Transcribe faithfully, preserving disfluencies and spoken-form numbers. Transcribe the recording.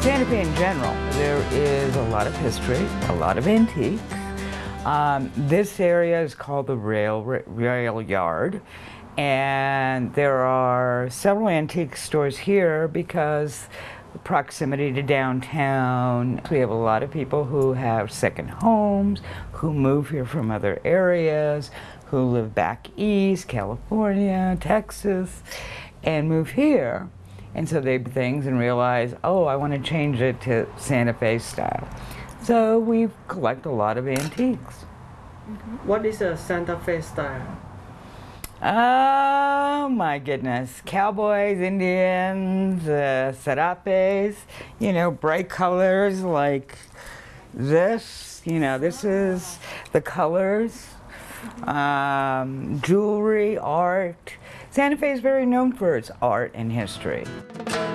Santa Fe in general, there is a lot of history, a lot of antiques. Um, this area is called the Rail, Rail Yard, and there are several antique stores here because proximity to downtown. We have a lot of people who have second homes, who move here from other areas, who live back east, California, Texas, and move here. And so they things and realize, oh, I want to change it to Santa Fe style. So we collect a lot of antiques. Mm-hmm. What is a Santa Fe style? Oh my goodness. Cowboys, Indians, uh, serapes, you know, bright colors like this. You know, this is the colors. Um, jewelry, art. Santa Fe is very known for its art and history.